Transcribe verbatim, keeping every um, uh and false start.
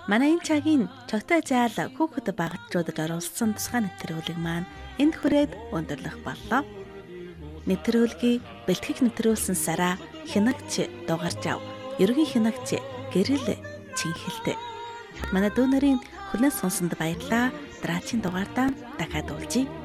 Манай энэ цагийн чогтой заал хүүхэд багажуудад оруулсан тусгай нэвтрүүлэг маань энд хүрээд өндөрлөх боллоо. Нэвтрүүлгийг бэлтгэх нэвтрүүлсэн Сара хянагч дугарч ав. Ерөнхий хянагч Гэрэл Чинхэлтэй. Манай дүү нарын хүлээн сонсонд баярлалаа. Дараагийн дугаартаа дахиад уулзъя.